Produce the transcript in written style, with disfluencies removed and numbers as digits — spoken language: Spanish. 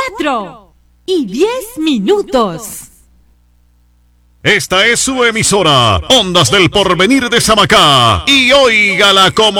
4:10. Esta es su emisora, Ondas del Porvenir de Samacá. Y óigala como